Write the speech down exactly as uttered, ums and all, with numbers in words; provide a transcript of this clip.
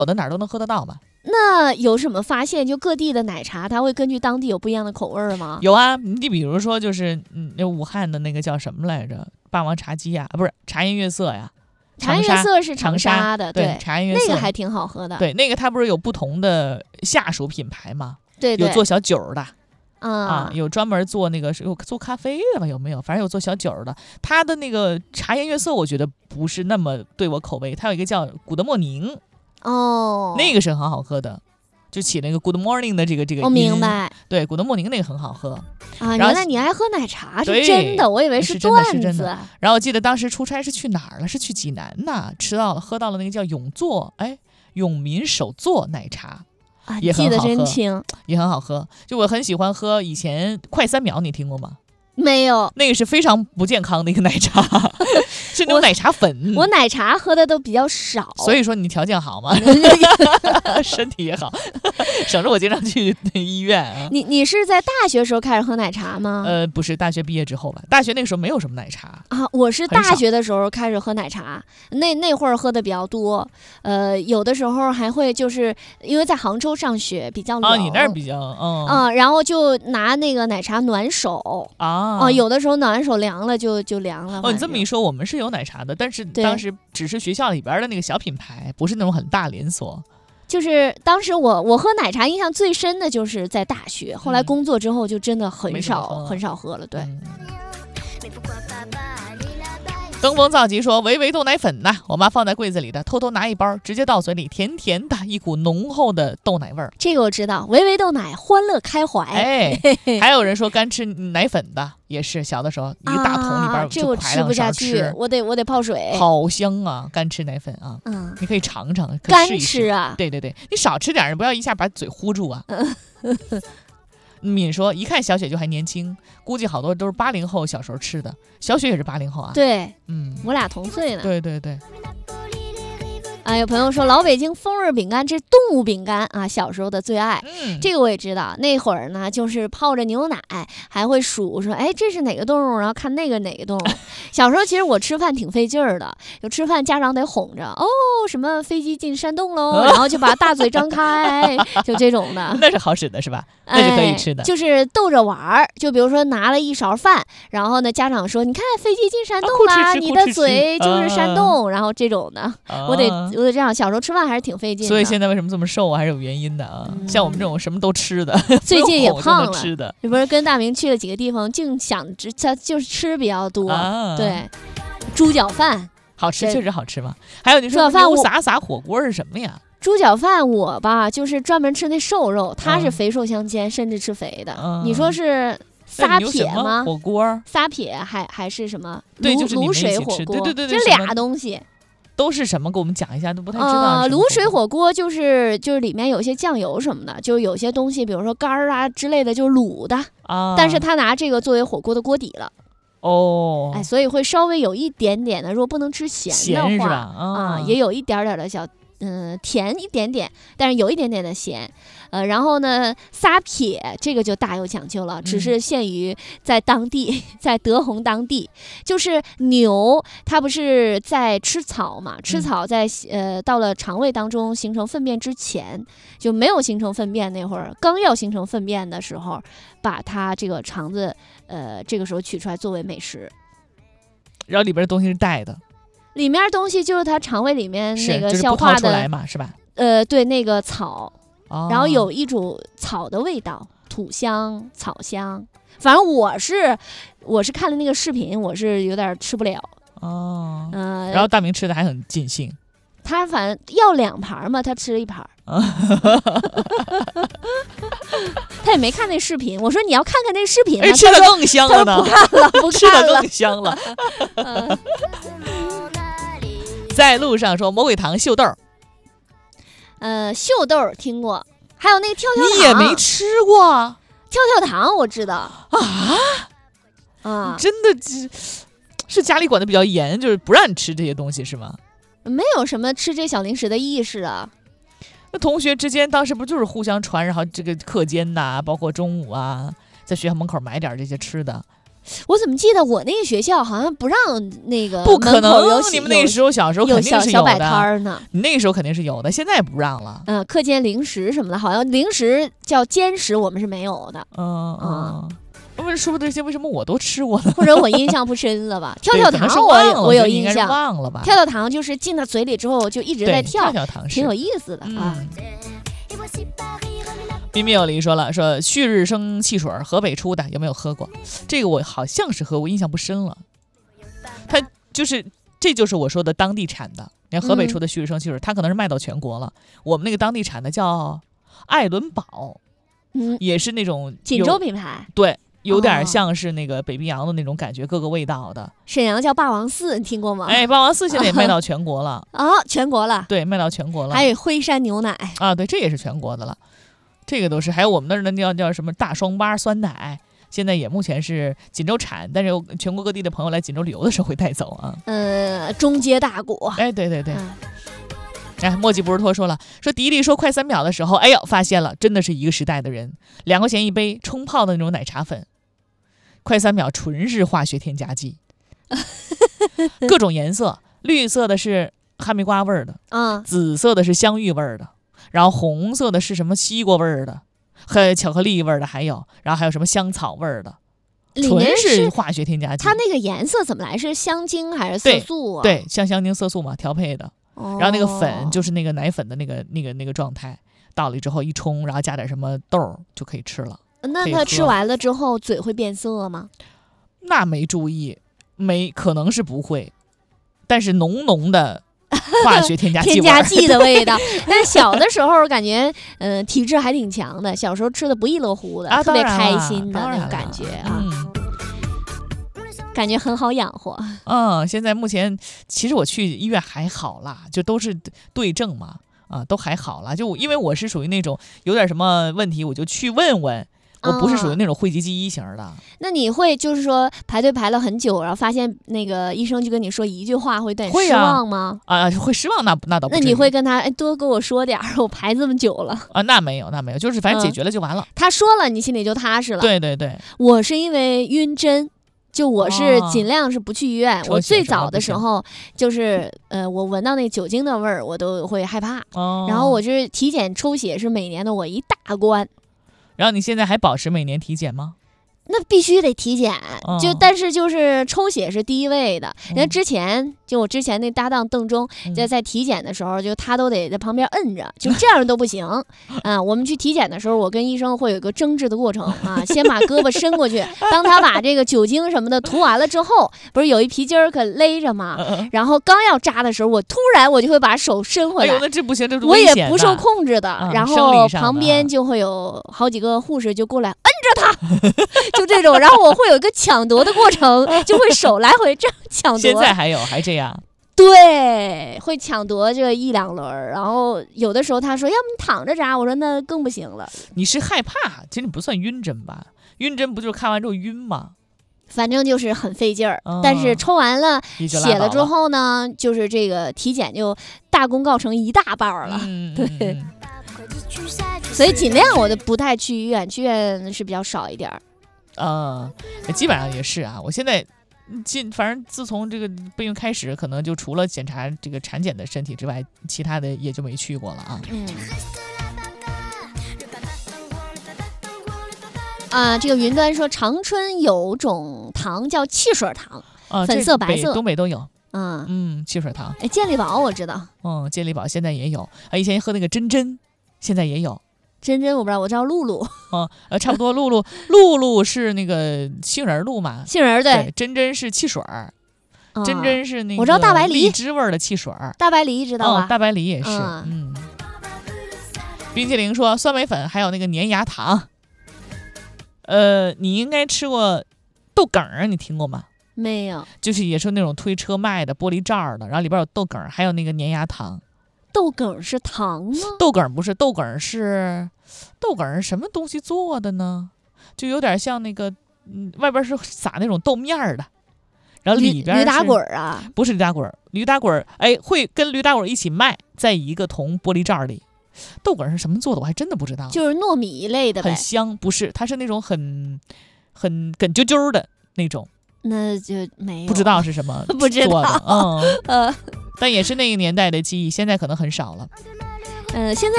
的哪儿都能喝得到嘛。 那有什么发现？就各地的奶茶，它会根据当地有不一样的口味吗？ 有啊，你比如说就是嗯，那武汉的那个叫什么来着？霸王茶姬呀，啊，不是茶颜悦色呀。 茶颜悦色是长沙的， 对，茶颜悦色那个还挺好喝的。 对，那个它不是有不同的下属品牌吗？ 对对， 有做小酒的。 嗯、 啊，有专门做那个有做咖啡的吧？有没有？反正有做小酒的。它的那个茶颜悦色，我觉得不是那么对我口味。它有一个叫古德莫宁， 哦， 那个是很好喝的，就起那个 Good Morning 的这个这个音。 我明白。 对，古德莫宁那个很好喝啊。原来你爱喝奶茶是真的，我以为是段子。 是真的是真的。然后我记得当时出差是去哪儿了？是去济南呐，吃到了喝到了那个叫永作哎永民手作奶茶。 啊， 也很好喝， 记得真清， 也很好喝。就我很喜欢喝以前快三秒，你听过吗？ 没有， 那个是非常不健康的一个奶茶，是那种奶茶粉。 我, 我奶茶喝的都比较少， 所以说你条件好嘛，身体也好，省着我经常去医院啊。 你你是在大学时候开始喝奶茶吗？ 呃，不是，大学毕业之后吧。大学那个时候没有什么奶茶啊，我是大学的时候开始喝奶茶，那那会儿喝的比较多。呃，有的时候还会就是因为在杭州上学比较冷， 啊，你那儿比较嗯啊，然后就拿那个奶茶暖手啊。 哦、啊，有的时候暖手凉了就就凉了。 哦，你这么一说，我们是有奶茶的，但是当时只是学校里边的那个小品牌，不是那种很大连锁。 就是当时我我喝奶茶印象最深的就是在大学，后来工作之后就真的很少、嗯、很少喝了。对。嗯登峰造极说维维豆奶粉呐、啊，我妈放在柜子里的，偷偷拿一包，直接倒嘴里，甜甜的，一股浓厚的豆奶味儿。 这个我知道，维维豆奶欢乐开怀。 哎，还有人说干吃奶粉的，也是小的时候一个大桶里边就排两勺吃，这我吃不下去，我得我得泡水。 好香啊，干吃奶粉啊，嗯，你可以尝尝，可以试一试干吃啊， 对对对，你少吃点，不要一下把嘴糊住啊。敏说一看小雪就还年轻，估计好多都是八零后小时候吃的。小雪也是八零后啊？ 对， 嗯， 我俩同岁呢。 对对对。 啊，有朋友说老北京风味饼干，这是动物饼干啊，小时候的最爱。 嗯， 这个我也知道。那会儿呢，就是泡着牛奶，还会数说，哎，这是哪个动物，然后看那个哪个动物。小时候其实我吃饭挺费劲儿的，有吃饭家长得哄着，哦，什么飞机进山洞喽，然后就把大嘴张开，就这种的。 那是好使的是吧？那是可以吃的。 哎、就是逗着玩儿，就比如说拿了一勺饭，然后呢，家长说，你看飞机进山洞啦、啊，你的嘴就是山洞，啊、然后这种的，啊、我得。我得这样，小时候吃饭还是挺费劲的。 所以现在为什么这么瘦啊，还是有原因的啊。嗯、像我们这种什么都吃的， 最近也胖了。 吃的， 这不是跟大明去了几个地方，净想他就是吃比较多。啊、对，猪脚饭好吃，确实好吃嘛。还有你说牛撒撒火锅是什么呀？ 猪脚饭我吧，就是专门吃那瘦肉，它是肥瘦相间，嗯、甚至吃肥的。嗯、你说是？撒撇吗？ 火锅撒撇还还是什么？ 对，就是卤水火锅。 对对对对， 这俩东西。 都是什么？给我们讲一下，都不太知道。 呃，卤水火锅就是就是里面有些酱油什么的，就有些东西，比如说肝儿啊之类的，就卤的啊。但是他拿这个作为火锅的锅底了。 哦， 哎，所以会稍微有一点点的，如果不能吃咸的话啊、 嗯，也有一点点的小。嗯，甜一点点，但是有一点点的咸，呃，然后呢，撒撇这个就大有讲究了，只是限于在当地，嗯、在德宏当地，就是牛它不是在吃草嘛，吃草在呃到了肠胃当中形成粪便之前，就没有形成粪便那会儿，刚要形成粪便的时候，把它这个肠子呃这个时候取出来作为美食， 然后里边的东西是带的。 里面东西就是它肠胃里面那个消化的， 就是、出来嘛，是吧？ 呃，对，那个草， 哦、 然后有一种草的味道，土香、草香。反正我是我是看了那个视频，我是有点吃不了。 哦， 嗯、呃， 然后大明吃的还很尽兴。 他反正要两盘嘛，他吃了一盘。他也没看那视频，我说你要看看那视频、啊， 哎，吃的更香了呢， 不看了，不看了， 吃的更香了。嗯在路上说魔鬼糖秀豆， 呃，秀豆听过，还有那个跳跳糖， 你也没吃过。 跳跳糖我知道啊啊， 真的是家里管的比较严，就是不让你吃这些东西是吗？ 没有什么吃这小零食的意识啊。 那同学之间当时不就是互相传，然后这个课间呐、啊，包括中午啊，在学校门口买点这些吃的。 我怎么记得我那个学校好像不让那个不可能门口有， 你们那时候小时候肯有小小定是有的， 摆摊儿呢。 你那个时候肯定是有的，现在不让了。 嗯、课间零食什么的，好像零食叫兼食，我们是没有的。 嗯嗯。为说这些为什么我都吃过呢？ 或者我印象不深了吧？跳跳糖我我有印象， 忘了吧？ 跳跳糖就是进到嘴里之后就一直在跳， 跳跳糖挺有意思的啊。 彬彬有礼说了，说旭日升汽水河北出的，有没有喝过？这个我好像是喝，我印象不深了。它就是这就是我说的当地产的，你看河北出的旭日升汽水，它可能是卖到全国了。我们那个当地产的叫爱伦堡， 嗯， 也是那种锦州品牌， 对。有点像是那个北冰洋的那种感觉，各个味道的。 沈阳叫霸王寺，你听过吗？ 哎，霸王寺现在也卖到全国了啊，全国了。 对，卖到全国了。 还有辉山牛奶啊，对，这也是全国的了。这个都是，还有我们那儿的叫叫什么大双八酸奶，现在也目前是锦州产，但是有全国各地的朋友来锦州旅游的时候会带走啊。 呃，中街大果。 哎，对对对。嗯哎，墨迹不是托说了，说迪丽说快三秒的时候，哎呦，发现了，真的是一个时代的人，两块钱一杯冲泡的那种奶茶粉，快三秒纯是化学添加剂，各种颜色，绿色的是哈密瓜味儿的， 嗯， 紫色的是香芋味儿的，然后红色的是什么西瓜味儿的，和巧克力味儿的还有，然后还有什么香草味儿的。纯是化学添加剂。 它那个颜色怎么来？是香精还是色素啊？ 对，对像香精色素嘛调配的。哦、然后那个粉就是那个奶粉的那个那个那个状态，倒了之后一冲，然后加点什么豆就可以吃了。 那它吃完了之后嘴会变色吗？ 那没注意，没可能是不会，但是浓浓的化学添加剂添加剂的味道。但小的时候感觉，嗯、呃，体质还挺强的，小时候吃的不亦乐乎的， 啊、 特别开心的那种感觉啊。 嗯感觉很好养活。 嗯，现在目前其实我去医院还好啦，就都是对症嘛，啊，都还好啦。就因为我是属于那种有点什么问题我就去问问，我不是属于那种讳疾忌医型的。 那你会就是说排队排了很久，然后发现那个医生就跟你说一句话，会有点失望吗？ 啊，啊会失望那那倒不。 那你会跟他哎多跟我说点，我排这么久了啊？那没有那没有，就是反正解决了就完了。 嗯、他说了，你心里就踏实了。 对对对， 我是因为晕针。就我是尽量是不去医院， 哦、 我最早的时候就是呃，我闻到那酒精的味儿，我都会害怕。 哦、 然后我就是体检抽血是每年的我一大关。 然后你现在还保持每年体检吗？ 那必须得体检， 哦、 就但是就是抽血是第一位的。因为之前就我之前那搭档邓忠在在体检的时候，就他都得在旁边摁着，就这样都不行啊。我们去体检的时候，我跟医生会有一个争执的过程啊，先把胳膊伸过去，当他把这个酒精什么的涂完了之后，不是有一皮筋儿可勒着吗？然后刚要扎的时候，我突然我就会把手伸回来， 哎呦，那这不行，这我也不受控制的， 嗯、 然后旁边就会有好几个护士就过来摁着他。就这种，然后我会有一个抢夺的过程，就会手来回这样抢夺。 现在还有还这样？ 对，会抢夺这一两轮，然后有的时候他说要不你躺着扎，我说那更不行了。 你是害怕？其实你不算晕针吧？晕针不就是看完之后晕吗？ 反正就是很费劲儿， 哦、 但是抽完了血了之后呢，就是这个体检就大功告成一大半了。 嗯、 对。嗯所以尽量我都不太去医院，去医院是比较少一点儿。 呃，基本上也是啊。我现在进，反正自从这个备孕开始，可能就除了检查这个产检的身体之外，其他的也就没去过了啊。 嗯。啊，这个云端说长春有种糖叫汽水糖， 啊、 粉色白色， 东北都有。 嗯嗯，汽水糖。 哎，健力宝我知道。 嗯，健力宝现在也有啊，以前喝那个真真，现在也有。 真真我不知道，我知道露露。 嗯，呃，差不多。露露，露露是那个杏仁露嘛？ 杏仁对。 对，真真是汽水儿， 嗯、 真真是那个我知道大白梨荔枝味的汽水儿。 大白梨知道吧？ 哦、大白梨也是。 嗯。 嗯冰淇淋说酸梅粉还有那个粘牙糖。呃，你应该吃过豆梗儿，你听过吗？ 没有。 就是也是那种推车卖的玻璃罩的，然后里边有豆梗儿，还有那个粘牙糖。 豆梗是糖吗？ 豆梗不是，豆梗是豆梗是什么东西做的呢？就有点像那个，嗯，外边是撒那种豆面的，然后里边驴打滚啊， 不是驴打滚，驴打滚哎会跟驴打滚一起卖，在一个铜玻璃罩里。豆梗是什么做的？我还真的不知道。 就是糯米一类的呗。 很香，不是，它是那种很很梗啾啾的那种， 那就没有不知道是什么不知做的， 道嗯， 呃但也是那个年代的记忆，现在可能很少了。 呃，现在